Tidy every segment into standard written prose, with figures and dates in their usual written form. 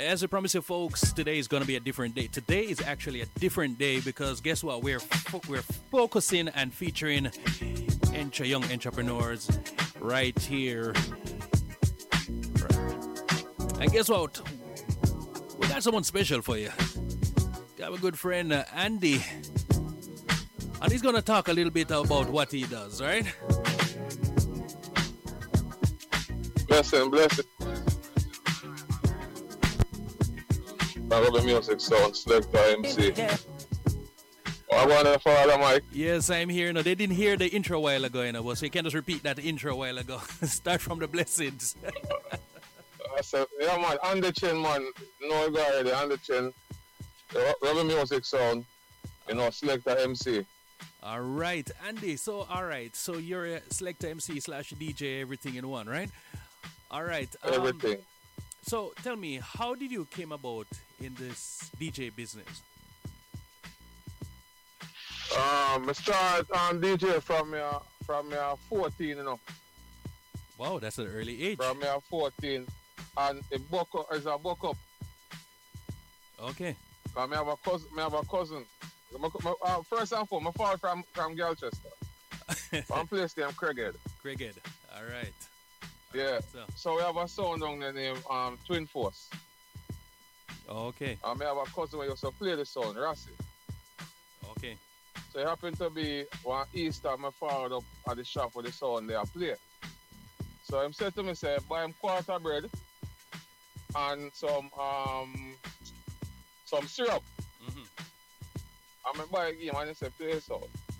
As I promised you, folks, today is going to be a different day. Today is actually a different day because guess what? We're focusing and featuring young entrepreneurs right here. And guess what? We got someone special for you. Got a good friend, Andy. And he's going to talk a little bit about what he does, right? Blessing. I love the music sound, Selector MC. I want to follow Mike. Yes, I'm here. No, they didn't hear the intro a while ago, so you can just repeat that intro a while ago. Start from the blessings. I said, yeah, man, on the chin, man. No guy already, on the chin. Love the music sound, Selector MC. All right, Andy. So you're a Selector MC / DJ, everything in one, right? All right. Everything. So tell me, how did you came about in this DJ business? I start on DJ from 14, Wow, that's an early age. From 14, and a buck up. Okay. I have a cousin. First and foremost, my father from Galchester. From place named Craighead. Craighead. All right. Yeah. So we have a son down there named Twin Force. Okay. And I have a cousin who used to play the sound, Rassi. Okay. So it happened to be one Easter, my father up at the shop with the sound they play. So he said to me, buy him quarter bread and some syrup. And I buy him and he said, play sound.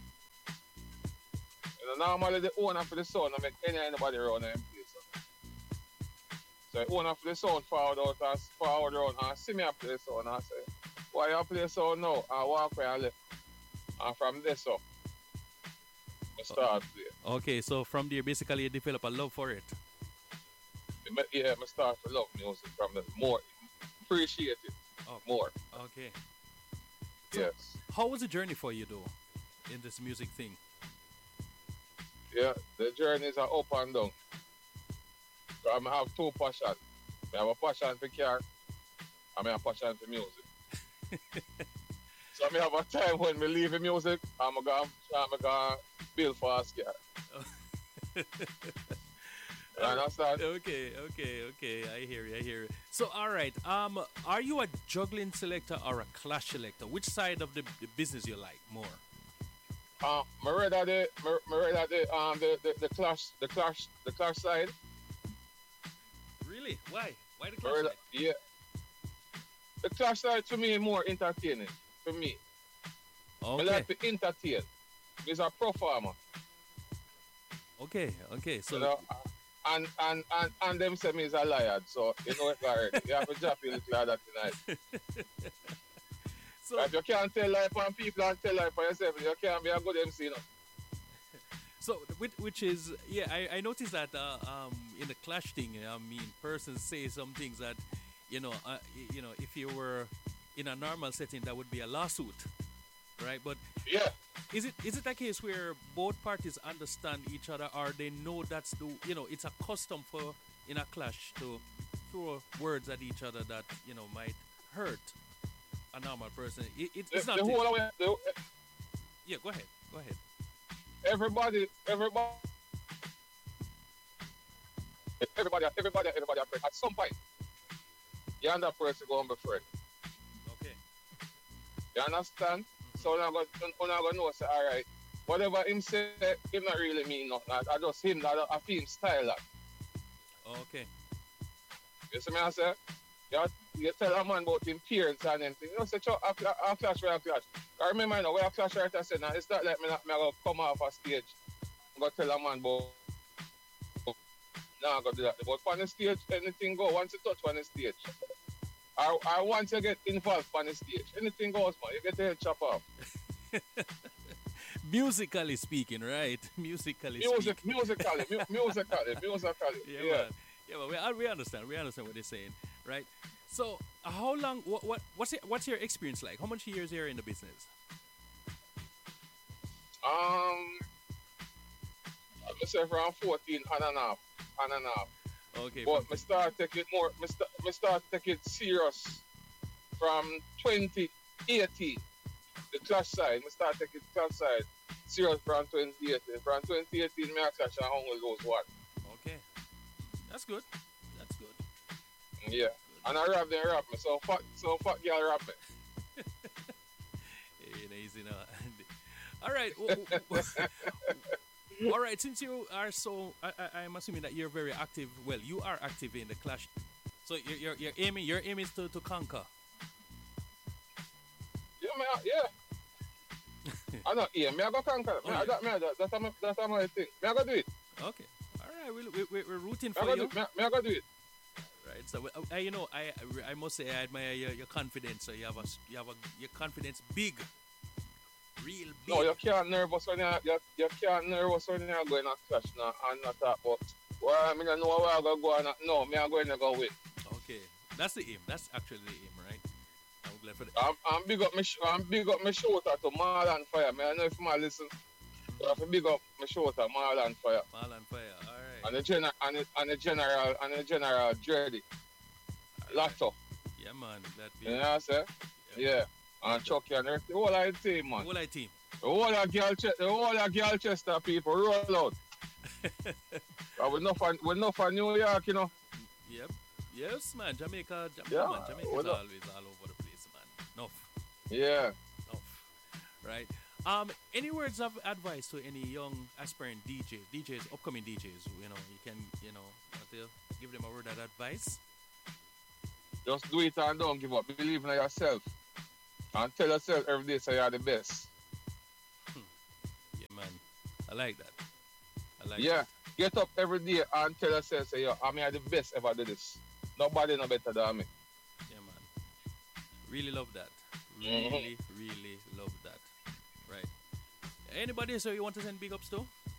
Normally the owner for the sound don't make anybody around him play sound. So the owner for the sound forward around and see me play sound and I say, why you play sound now? And walk away and left. And from there, so I start playing. Okay, so from there, basically, you develop a love for it. Yeah, I start to love music from the more. Appreciate it more. Okay. So yes. How was the journey for you, though, in this music thing? Yeah, the journeys are up and down. So I have two passions. I have a passion for car, and I have a passion for music. So I have a time when we leave the music, I'm going to build for us car. You understand? Okay. I hear you. So, all right. Are you a juggling selector or a clash selector? Which side of the business you like more? I read at the clash side. Really? Why? Why the clash side? Yeah. The clash side to me is more entertaining. For me. Okay. I like to entertain. He's a performer. Okay. So and them say me is a liar, so you know it already. You have to drop in little like that tonight. So if you can't tell life on people and tell life on yourself, you can't be a good MC, So which is I noticed that in the clash thing, persons say some things that if you were in a normal setting, that would be a lawsuit, right? But yeah, is it a case where both parties understand each other, or they know that's it's a custom for in a clash to throw words at each other that might hurt a normal person? It's not. Yeah, go ahead. Everybody. At some point, you and that person go on be friend. Okay. You understand? So I'm going to know, say, all right, whatever him say, him not really mean nothing. I just him, I feel him style that. Okay. You see me, I say? You tell a man about him appearance and everything. Say, I clash. I remember, where I clash right, I said, now, it's not like me going to come off a stage. I'm going to tell a man about, no, I'm going to do that. But on the stage, anything go. Once you touch on the stage, I want to get involved on the stage. Anything goes, man. You get the head chop off. Musically speaking, right? Musically. Musically. Yeah. Yeah, but we understand. We understand what they're saying, right? So, how long? What's your experience like? How much years are you in the business? I say around 14 and a half. Okay, from But me start take it more. Me start take it serious from 2018. The clash side. Me start taking clash side serious from 2018. From 2018, me a clash and Hungry Ghost one. okay. That's good. That's good. Yeah. And I rap them rap me. So fat girl rap me. Ain't easy now. All right. All right. Since you are so, I'm assuming that you're very active. Well, you are active in the clash. So you're aiming. Your aim is to conquer. Yeah, me, yeah. I know, yeah, me I go conquer. Oh yeah. That's my thing. Me I go do it. Okay. All right. We're rooting Me I for go do you. it. Me I go do it. Right. So you know, I must say I admire your confidence. So you have your confidence big, real big. No, you can't nervous when you can't nervous when you're going to clash now and not talk about well, I mean I know where I go and no, me I going to go with. Okay. That's the aim. That's actually the aim, right? I'm glad for that. I'm big up my shooter to Marlon Fire. Me I know if my listen. I have to big up my shooter, Marlon Fire. Marlon Fire. All right. And the general Dreddy. Lotto. Yeah, man. Glad to You know what I'm saying? Yeah. And Chucky and the whole of the team, man. Whole team. The whole of Galchester people roll out. We're not for New York, you know. Yep. Yes, man. Jamaica. Yeah, Man. Jamaica's well, always all over the place, man. Enough. Yeah. Enough. Right. Any words of advice to any young aspiring DJs, upcoming DJs? You know, you can, want to give them a word of advice. Just do it and don't give up. Believe in yourself. And tell yourself every day so you're the best. Yeah, man. I like that. Yeah. Get up every day and tell yourself, say, yo, I'm the best ever do this. Nobody no better than me. Yeah, man. Really love that. Really, really love that. Right. Anybody so you want to send big ups to?